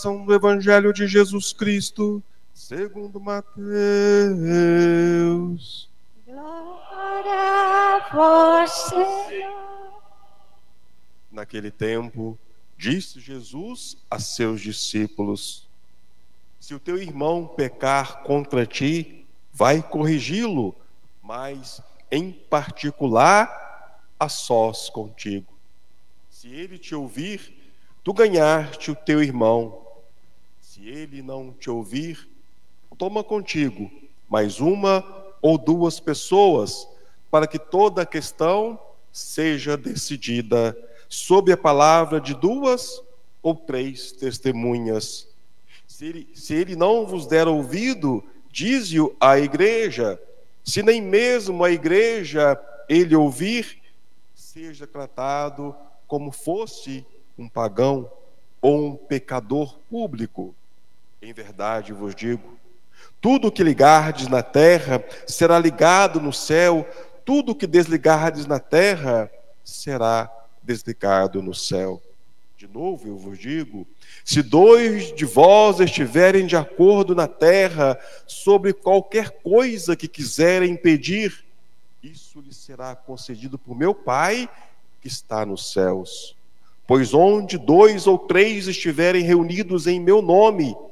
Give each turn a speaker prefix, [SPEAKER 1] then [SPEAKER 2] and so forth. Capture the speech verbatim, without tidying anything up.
[SPEAKER 1] do Evangelho de Jesus Cristo, segundo Mateus.
[SPEAKER 2] Glória a vós, Senhor.
[SPEAKER 1] Naquele tempo, disse Jesus a seus discípulos: se o teu irmão pecar contra ti, vai corrigi-lo, mas em particular a sós contigo. Se ele te ouvir, tu ganhaste o teu irmão. Se ele não te ouvir, toma contigo mais uma ou duas pessoas, para que toda a questão seja decidida sob a palavra de duas ou três testemunhas. Se ele, se ele não vos der ouvido, dize-o à igreja. Se nem mesmo a igreja ele ouvir, seja tratado como fosse um pagão ou um pecador público. Em verdade vos digo, tudo o que ligardes na terra será ligado no céu, tudo o que desligardes na terra será desligado no céu. De novo eu vos digo, se dois de vós estiverem de acordo na terra sobre qualquer coisa que quiserem pedir, isso lhes será concedido por meu Pai que está nos céus. Pois onde dois ou três estiverem reunidos em meu nome,